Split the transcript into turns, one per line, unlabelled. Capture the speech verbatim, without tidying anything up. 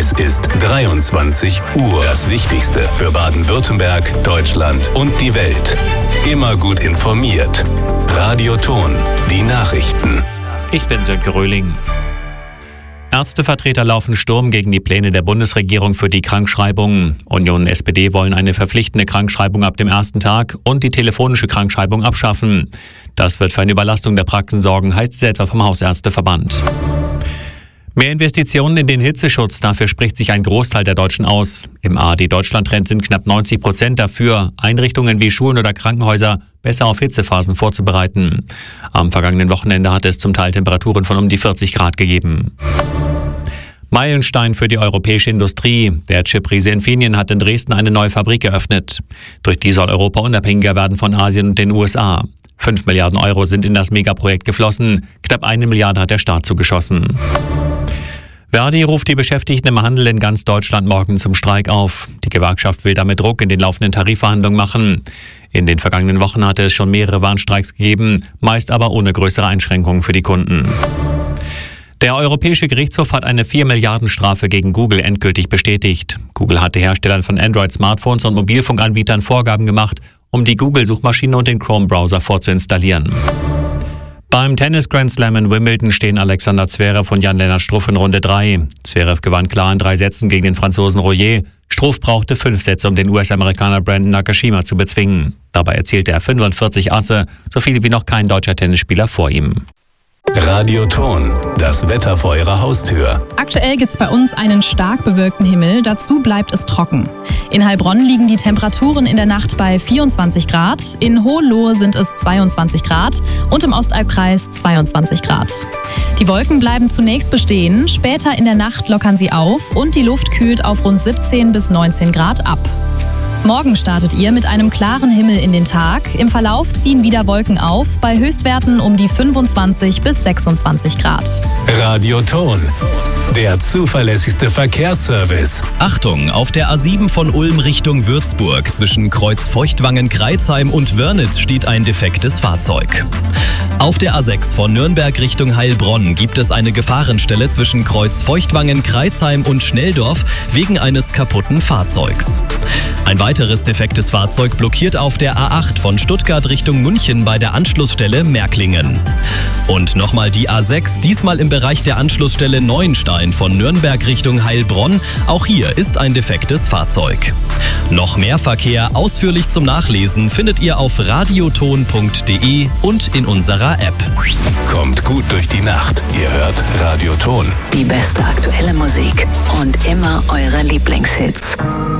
Es ist dreiundzwanzig Uhr. Das Wichtigste für Baden-Württemberg, Deutschland und die Welt. Immer gut informiert. Radio Ton, die Nachrichten.
Ich bin Sönke Röhling. Ärztevertreter laufen Sturm gegen die Pläne der Bundesregierung für die Krankschreibung. Union und S P D wollen eine verpflichtende Krankschreibung ab dem ersten Tag und die telefonische Krankschreibung abschaffen. Das wird für eine Überlastung der Praxen sorgen, heißt es etwa vom Hausärzteverband. Mehr Investitionen in den Hitzeschutz, dafür spricht sich ein Großteil der Deutschen aus. Im A R D-Deutschland-Trend sind knapp neunzig Prozent dafür, Einrichtungen wie Schulen oder Krankenhäuser besser auf Hitzephasen vorzubereiten. Am vergangenen Wochenende hat es zum Teil Temperaturen von um die vierzig Grad gegeben. Meilenstein für die europäische Industrie. Der Chip-Riese Infineon hat in Dresden eine neue Fabrik eröffnet. Durch die soll Europa unabhängiger werden von Asien und den U S A. Fünf Milliarden Euro sind in das Megaprojekt geflossen. Knapp eine Milliarde hat der Staat zugeschossen. Verdi ruft die Beschäftigten im Handel in ganz Deutschland morgen zum Streik auf. Die Gewerkschaft will damit Druck in den laufenden Tarifverhandlungen machen. In den vergangenen Wochen hatte es schon mehrere Warnstreiks gegeben, meist aber ohne größere Einschränkungen für die Kunden. Der Europäische Gerichtshof hat eine vier Milliarden Strafe gegen Google endgültig bestätigt. Google hatte Herstellern von Android-Smartphones und Mobilfunkanbietern Vorgaben gemacht, um die Google-Suchmaschine und den Chrome-Browser vorzuinstallieren. Beim Tennis-Grand Slam in Wimbledon stehen Alexander Zverev und Jan-Lennart Struff in Runde drei. Zverev gewann klar in drei Sätzen gegen den Franzosen Royer. Struff brauchte fünf Sätze, um den U S-Amerikaner Brandon Nakashima zu bezwingen. Dabei erzielte er fünfundvierzig Asse, so viele wie noch kein deutscher Tennisspieler vor ihm.
Radio Ton, das Wetter vor Ihrer Haustür.
Aktuell gibt's bei uns einen stark bewölkten Himmel, dazu bleibt es trocken. In Heilbronn liegen die Temperaturen in der Nacht bei vierundzwanzig Grad, in Hohenlohe sind es zweiundzwanzig Grad und im Ostalbkreis zweiundzwanzig Grad. Die Wolken bleiben zunächst bestehen, später in der Nacht lockern sie auf und die Luft kühlt auf rund siebzehn bis neunzehn Grad ab. Morgen startet ihr mit einem klaren Himmel in den Tag. Im Verlauf ziehen wieder Wolken auf, bei Höchstwerten um die fünfundzwanzig bis sechsundzwanzig Grad.
Radio Ton, der zuverlässigste Verkehrsservice.
Achtung, auf der A sieben von Ulm Richtung Würzburg zwischen Kreuz-Feuchtwangen-Kreuzheim und Wörnitz steht ein defektes Fahrzeug. Auf der A sechs von Nürnberg Richtung Heilbronn gibt es eine Gefahrenstelle zwischen Kreuz-Feuchtwangen, Kreuzheim und Schnelldorf wegen eines kaputten Fahrzeugs. Ein weiteres defektes Fahrzeug blockiert auf der A acht von Stuttgart Richtung München bei der Anschlussstelle Märklingen. Und nochmal die A sechs, diesmal im Bereich der Anschlussstelle Neuenstein von Nürnberg Richtung Heilbronn. Auch hier ist ein defektes Fahrzeug. Noch mehr Verkehr ausführlich zum Nachlesen findet ihr auf radioton punkt de und in unserer App.
Kommt gut durch die Nacht. Ihr hört Radio Ton.
Die beste aktuelle Musik und immer eure Lieblingshits.